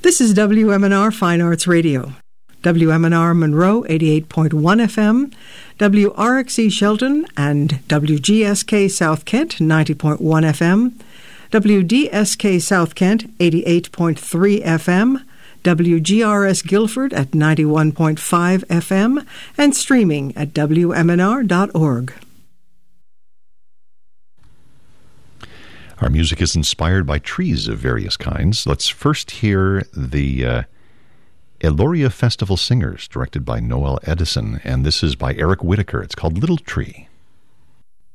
This is WMNR Fine Arts Radio. WMNR Monroe 88.1 FM, WRXE Shelton and WGSK South Kent 90.1 FM, WDSK South Kent 88.3 FM, WGRS Guilford at 91.5 FM, and streaming at WMNR.org. Our music is inspired by trees of various kinds. Let's first hear the Eloria Festival Singers, directed by Noel Edison, and this is by Eric Whitaker. It's called Little Tree.